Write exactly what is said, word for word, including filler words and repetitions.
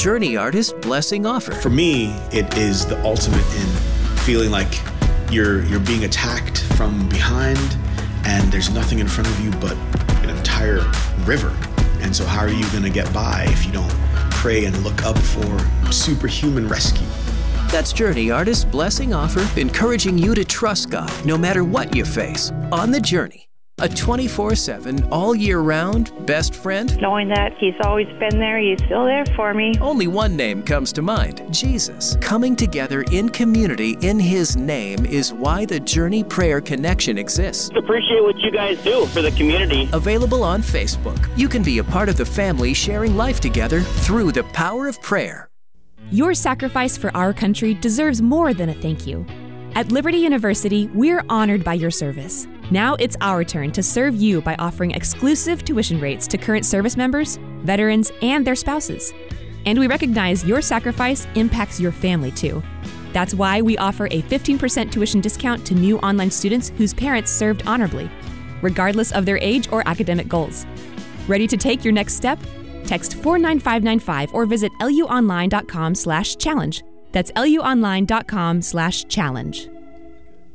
Journey Artist Blessing Offer. For me, it is the ultimate in feeling like you're you're being attacked from behind and there's nothing in front of you but an entire river. And so how are you going to get by if you don't pray and look up for superhuman rescue? That's Journey Artist Blessing Offer, encouraging you to trust God no matter what you face on the journey. A twenty-four seven, all year round best friend. Knowing that He's always been there, He's still there for me. Only one name comes to mind, Jesus. Coming together in community in His name is why the Journey Prayer Connection exists. Appreciate what you guys do for the community. Available on Facebook. You can be a part of the family sharing life together through the power of prayer. Your sacrifice for our country deserves more than a thank you. At Liberty University, we're honored by your service. Now it's our turn to serve you by offering exclusive tuition rates to current service members, veterans, and their spouses. And we recognize your sacrifice impacts your family too. That's why we offer a fifteen percent tuition discount to new online students whose parents served honorably, regardless of their age or academic goals. Ready to take your next step? Text four nine five nine five or visit luonline dot com slash challenge. That's luonline dot com slash challenge.